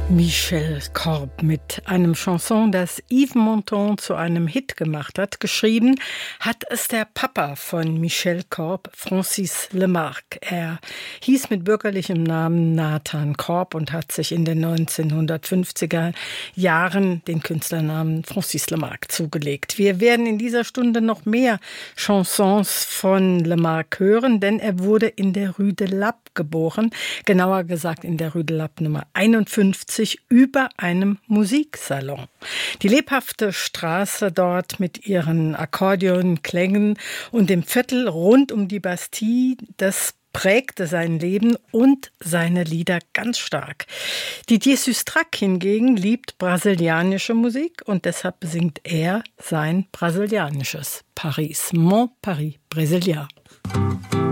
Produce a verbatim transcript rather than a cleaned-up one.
Michel Korb mit einem Chanson, das Yves Montand zu einem Hit gemacht hat. Geschrieben hat es der Papa von Michel Korb, Francis Lemarque. Er hieß mit bürgerlichem Namen Nathan Korb und hat sich in den neunzehnhundertfünfziger Jahren den Künstlernamen Francis Lemarque zugelegt. Wir werden in dieser Stunde noch mehr Chansons von Lemarque hören, denn er wurde in der Rue de Lappe geboren, genauer gesagt in der Rue de Lappe Nummer einundfünfzig, über einem Musiksalon. Die lebhafte Straße dort mit ihren Akkordeonklängen und dem Viertel rund um die Bastille, das prägte sein Leben und seine Lieder ganz stark. Didier Sustrac hingegen liebt brasilianische Musik und deshalb singt er sein brasilianisches Paris. Mon Paris Brésilien.